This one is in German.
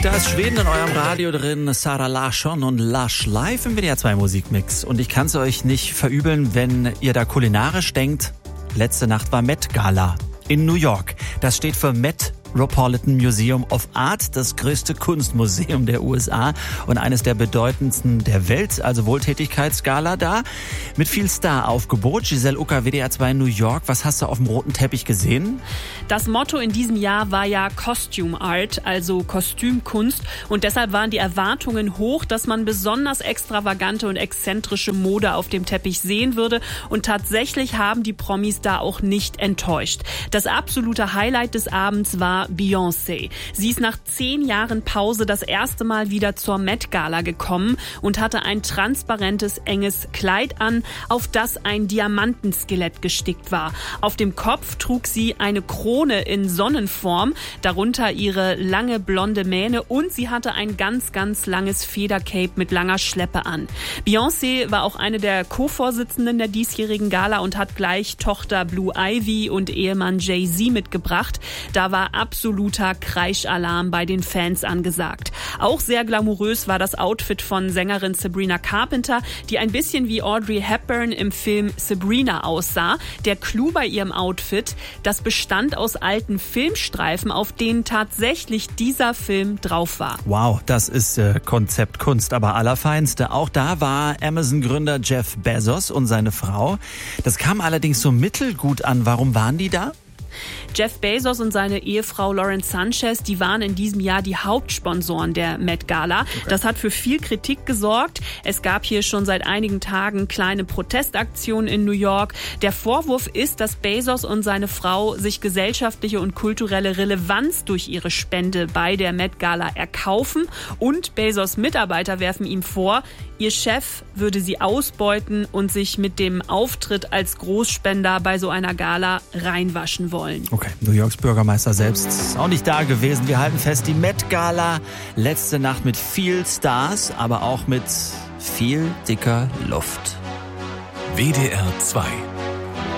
Da ist Schweden in eurem Radio drin, Sara Larsson und Lush live im WDR 2 Musikmix. Und ich kann es euch nicht verübeln, wenn ihr da kulinarisch denkt. Letzte Nacht war Met Gala in New York. Das steht für Metropolitan Museum of Art, das größte Kunstmuseum der USA und eines der bedeutendsten der Welt, also Wohltätigkeitsgala da. Mit viel Star-Aufgebot. Giselle Ucker, WDR 2 New York. Was hast du auf dem roten Teppich gesehen? Das Motto in diesem Jahr war ja Costume Art, also Kostümkunst. Und deshalb waren die Erwartungen hoch, dass man besonders extravagante und exzentrische Mode auf dem Teppich sehen würde. Und tatsächlich haben die Promis da auch nicht enttäuscht. Das absolute Highlight des Abends war Beyoncé. Sie ist nach 10 Jahren Pause das erste Mal wieder zur Met Gala gekommen und hatte ein transparentes, enges Kleid an, auf das ein Diamantenskelett gestickt war. Auf dem Kopf trug sie eine Krone in Sonnenform, darunter ihre lange blonde Mähne und sie hatte ein ganz, ganz langes Federcape mit langer Schleppe an. Beyoncé war auch eine der Co-Vorsitzenden der diesjährigen Gala und hat gleich Tochter Blue Ivy und Ehemann Jay-Z mitgebracht. Da war absoluter Kreischalarm bei den Fans angesagt. Auch sehr glamourös war das Outfit von Sängerin Sabrina Carpenter, die ein bisschen wie Audrey Hepburn im Film Sabrina aussah. Der Clou bei ihrem Outfit, das bestand aus alten Filmstreifen, auf denen tatsächlich dieser Film drauf war. Wow, das ist Konzeptkunst, aber allerfeinste. Auch da war Amazon-Gründer Jeff Bezos und seine Frau. Das kam allerdings so mittelgut an. Warum waren die da? Jeff Bezos und seine Ehefrau Lauren Sanchez, die waren in diesem Jahr die Hauptsponsoren der Met Gala. Okay. Das hat für viel Kritik gesorgt. Es gab hier schon seit einigen Tagen kleine Protestaktionen in New York. Der Vorwurf ist, dass Bezos und seine Frau sich gesellschaftliche und kulturelle Relevanz durch ihre Spende bei der Met Gala erkaufen. Und Bezos Mitarbeiter werfen ihm vor, ihr Chef würde sie ausbeuten und sich mit dem Auftritt als Großspender bei so einer Gala reinwaschen wollen. Okay, New Yorks Bürgermeister selbst ist auch nicht da gewesen. Wir halten fest, die Met Gala, letzte Nacht mit viel Stars, aber auch mit viel dicker Luft. WDR 2